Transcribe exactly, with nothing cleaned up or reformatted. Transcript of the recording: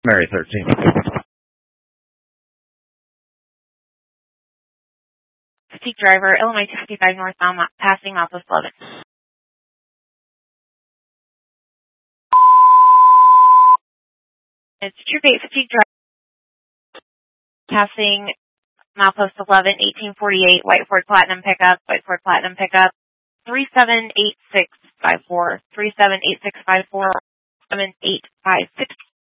Mary thirteen. Fatigue driver, Illinois two fifty-five northbound, passing off of eleven. It's Troop eight fatigue driver, passing milepost eleven, eighteen forty-eight, White Ford Platinum pickup, White Ford Platinum pickup, three seven eight six five four, three seven eight six five four, seven eight five six.